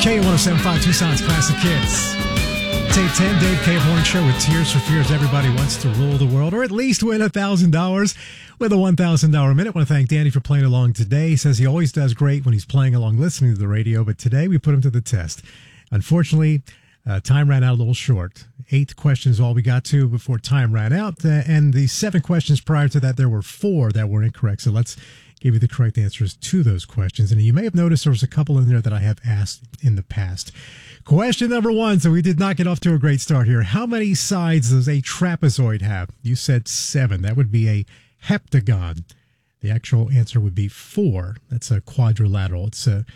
K107.5 Tucson's Classic Hits. Tape 10, Dave Cavorn Show with Tears for Fears. Everybody wants to rule the world or at least win $1,000 with a $1,000 minute. I want to thank Danny for playing along today. He says he always does great when he's playing along listening to the radio, but today we put him to the test. Unfortunately, time ran out a little short. 8 questions all we got to before time ran out. And the 7 questions prior to that, there were 4 that were incorrect. So let's give you the correct answers to those questions. And you may have noticed there was a couple in there that I have asked in the past. Question number 1. So we did not get off to a great start here. How many sides does a trapezoid have? You said 7. That would be a heptagon. The actual answer would be 4. That's a quadrilateral.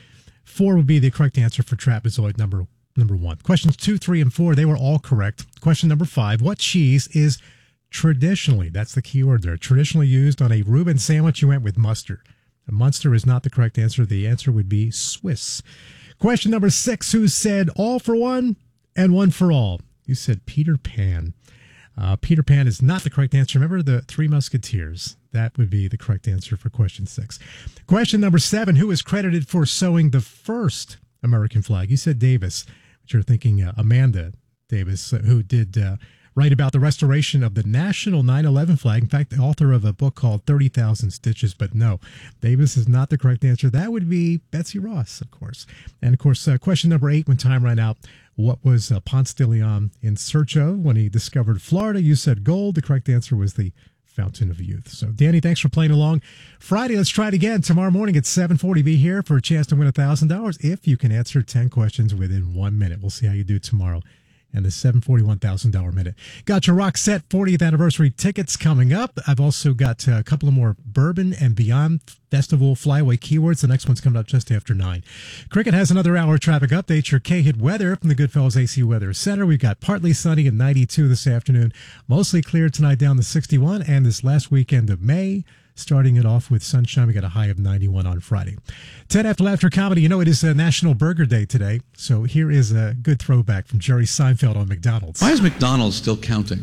4 would be the correct answer for trapezoid number 1. Questions 2, 3, and 4, they were all correct. Question number 5, what cheese is traditionally, that's the key word there, traditionally used on a Reuben sandwich? You went with mustard. Munster is not the correct answer. The answer would be Swiss. Question number 6, who said all for one and one for all? You said Peter Pan. Peter Pan is not the correct answer. Remember the Three Musketeers. That would be the correct answer for question 6. Question number 7, who is credited for sewing the first American flag? You said Davis, but you're thinking Amanda Davis, who did write about the restoration of the national 9/11 flag. In fact, the author of a book called 30,000 Stitches. But no, Davis is not the correct answer. That would be Betsy Ross, of course. And, of course, question number 8, when time ran out, what was Ponce de Leon in search of when he discovered Florida? You said gold. The correct answer was the Fountain of Youth. So, Danny, thanks for playing along. Friday, let's try it again. Tomorrow morning at 7:40, be here for a chance to win $1,000 if you can answer 10 questions within 1 minute. We'll see how you do tomorrow. And the 740 $1,000 minute. Got your Rock Set 40th anniversary tickets coming up. I've also got a couple of more Bourbon and Beyond Festival flyaway keywords. The next one's coming up just after 9. Cricket has another hour of traffic update. Your K-Hit weather from the Goodfellas AC Weather Center. We've got partly sunny at 92 this afternoon. Mostly clear tonight down to 61. And this last weekend of May, starting it off with sunshine. We got a high of 91 on Friday. 10 after Laughter Comedy. You know, it is National Burger Day today. So here is a good throwback from Jerry Seinfeld on McDonald's. Why is McDonald's still counting?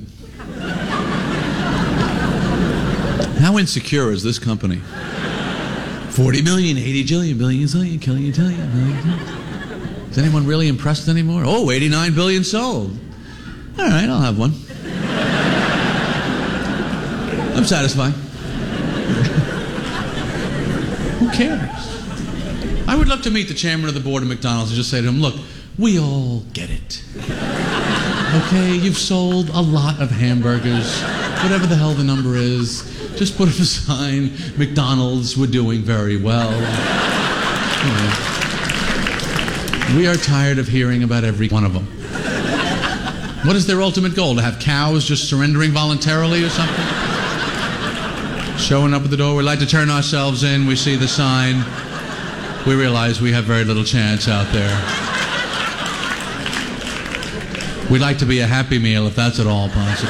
How insecure is this company? 40 million, 80 jillion, billion, zillion, killion, tillion, billion. Is anyone really impressed anymore? Oh, 89 billion sold. All right, I'll have one. I'm satisfied. Who cares? I would love to meet the chairman of the board of McDonald's and just say to him, look, we all get it. Okay, you've sold a lot of hamburgers, whatever the hell the number is. Just put up a sign, McDonald's, we're doing very well. We are tired of hearing about every one of them. What is their ultimate goal? To have cows just surrendering voluntarily or something? Showing up at the door, we'd like to turn ourselves in, we see the sign, we realize we have very little chance out there. We'd like to be a Happy Meal if that's at all possible.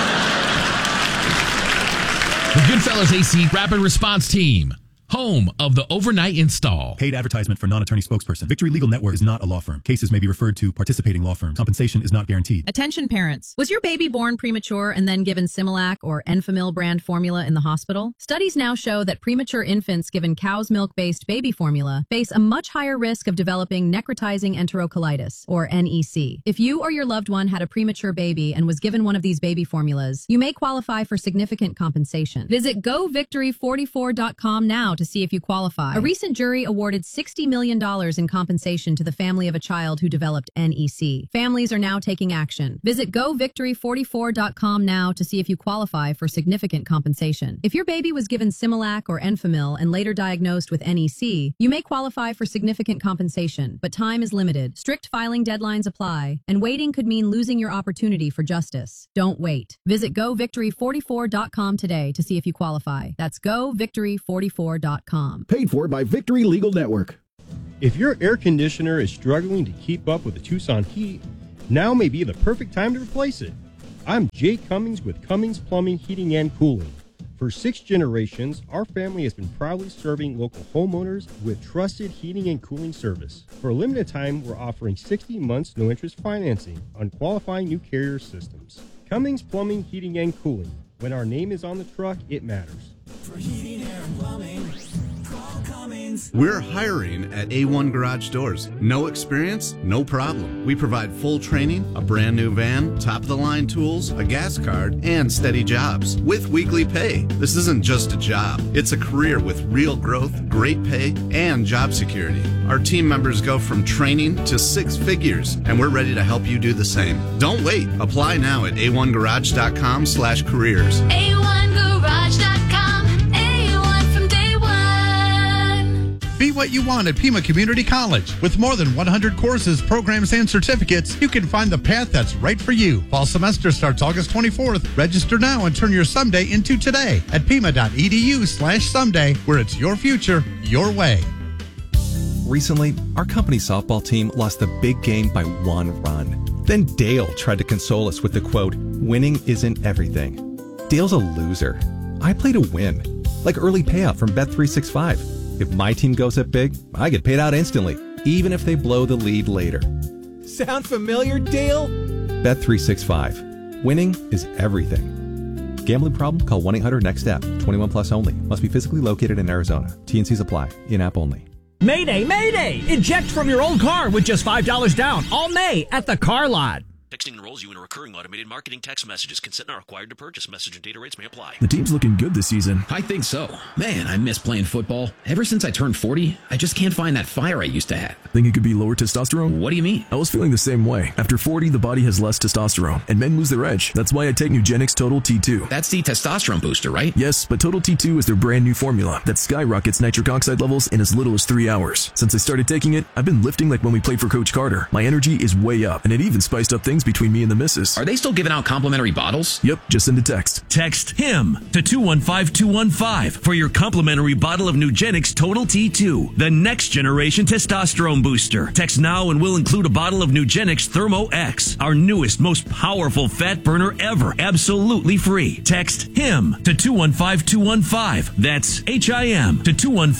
The Goodfellas AC Rapid Response Team, home of the overnight install. Paid advertisement for non-attorney spokesperson. Victory Legal Network is not a law firm. Cases may be referred to participating law firms. Compensation is not guaranteed. Attention parents. Was your baby born premature and then given Similac or Enfamil brand formula in the hospital? Studies now show that premature infants given cow's milk-based baby formula face a much higher risk of developing necrotizing enterocolitis, or NEC. If you or your loved one had a premature baby and was given one of these baby formulas, you may qualify for significant compensation. Visit govictory44.com now to see if you qualify. A recent jury awarded $60 million in compensation to the family of a child who developed NEC. Families are now taking action. Visit govictory44.com now to see if you qualify for significant compensation. If your baby was given Similac or Enfamil and later diagnosed with NEC, you may qualify for significant compensation, but time is limited. Strict filing deadlines apply, and waiting could mean losing your opportunity for justice. Don't wait. Visit govictory44.com today to see if you qualify. That's govictory44.com. Paid for by Victory Legal Network. If your air conditioner is struggling to keep up with the Tucson heat, now may be the perfect time to replace it. I'm Jay Cummings with Cummings Plumbing, Heating, and Cooling. For 6 generations, our family has been proudly serving local homeowners with trusted heating and cooling service. For a limited time, we're offering 60 months no-interest financing on qualifying new Carrier systems. Cummings Plumbing, Heating, and Cooling. When our name is on the truck, it matters. For heating, air, and plumbing, call Cummings. is? We're hiring at A1 Garage Doors. No experience? No problem. We provide full training, a brand new van, top-of-the-line tools, a gas card, and steady jobs with weekly pay. This isn't just a job. It's a career with real growth, great pay, and job security. Our team members go from training to 6 figures, and we're ready to help you do the same. Don't wait. Apply now at a1garage.com/careers. A1garage.com. A1 from day one. Be what you want at Pima Community College. With more than 100 courses, programs, and certificates, you can find the path that's right for you. Fall semester starts August 24th. Register now and turn your someday into today at pima.edu/someday, where it's your future, your way. Recently, our company softball team lost the big game by 1 run. Then Dale tried to console us with the quote, "Winning isn't everything." Dale's a loser. I play to win, like early payout from Bet365. If my team goes up big, I get paid out instantly, even if they blow the lead later. Sound familiar, Dale? Bet365. Winning is everything. Gambling problem? Call 1-800-NEXT-STEP. 21 plus only. Must be physically located in Arizona. T&Cs apply. In-app only. Mayday, mayday! Eject from your old car with just $5 down all May at the car lot. Texting enrolls you in a recurring automated marketing text messages. Consent not required to purchase. Message and data rates may apply. The team's looking good this season. I think so. Man, I miss playing football. Ever since I turned 40, I just can't find that fire I used to have. Think it could be lower testosterone? What do you mean? I was feeling the same way. After 40, the body has less testosterone, and men lose their edge. That's why I take Nugenix Total T2. That's the testosterone booster, right? Yes, but Total T2 is their brand new formula that skyrockets nitric oxide levels in as little as 3 hours. Since I started taking it, I've been lifting like when we played for Coach Carter. My energy is way up, and it even spiced up things between me and the missus. Are they still giving out complimentary bottles? Yep, just send a text. Text HIM to 215-215 for your complimentary bottle of Nugenix Total T2, the next generation testosterone booster. Text now and we'll include a bottle of Nugenix Thermo X, our newest, most powerful fat burner ever, absolutely free. Text HIM to 215-215. That's HIM to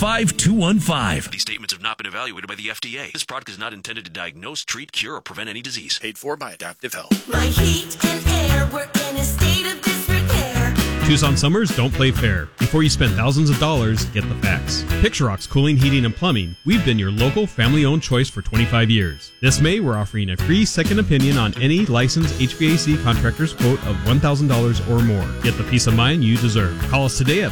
215-215. These statements have not been evaluated by the FDA. This product is not intended to diagnose, treat, cure, or prevent any disease. Paid for by Adaptive Health. My heat and air were in a state of disrepair. Tucson summers don't play fair. Before you spend thousands of dollars, get the facts. Picture Rocks Cooling, Heating, and Plumbing. We've been your local family-owned choice for 25 years. This May, we're offering a free second opinion on any licensed HVAC contractor's quote of $1,000 or more. Get the peace of mind you deserve. Call us today at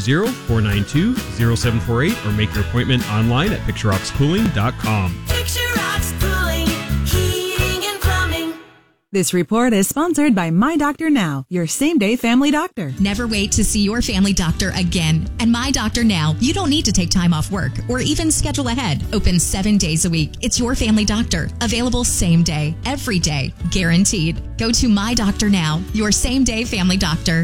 520-492-0748 or make your appointment online at PictureRocksCooling.com. Picture Rocks Cooling, Heating, and Plumbing. This report is sponsored by My Doctor Now, your same-day family doctor. Never wait to see your family doctor again. At My Doctor Now, you don't need to take time off work or even schedule ahead. Open 7 days a week. It's your family doctor. Available same day, every day, guaranteed. Go to My Doctor Now, your same-day family doctor.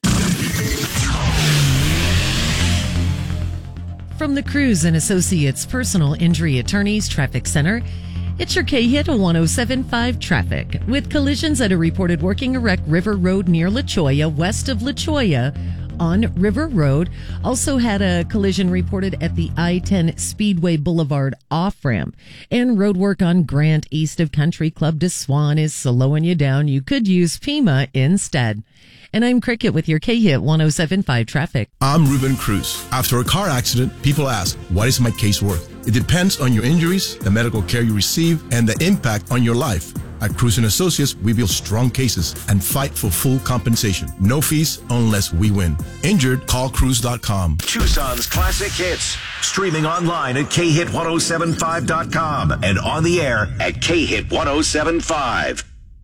From the Cruz and Associates Personal Injury Attorneys Traffic Center, it's your K-Hit 107.5 traffic. With collisions at a reported working wreck River Road near La Cholla, west of La Cholla on River Road. Also had a collision reported at the I-10 Speedway Boulevard off-ramp. And road work on Grant east of Country Club to Swan is slowing you down. You could use Pima instead. And I'm Cricket with your K-Hit 107.5 traffic. I'm Ruben Cruz. After a car accident, people ask, what is my case worth? It depends on your injuries, the medical care you receive, and the impact on your life. At Cruz & Associates, we build strong cases and fight for full compensation. No fees unless we win. Injured, call Cruz.com. Tucson's classic hits. Streaming online at khit1075.com and on the air at khit1075.